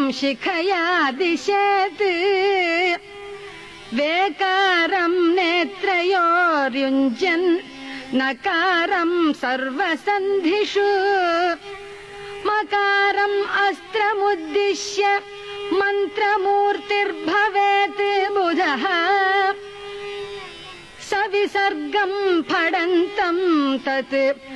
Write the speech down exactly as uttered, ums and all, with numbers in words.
शिखया दिशेत् वेकारम् नेत्रयोर्युञ्जन् नकारम् सर्वसन्धिषु मकारम् अस्त्रमुद्दिश्य मन्त्रमूर्तिर्भवेत् बुधः सविसर्गम् फडन्तम् तत्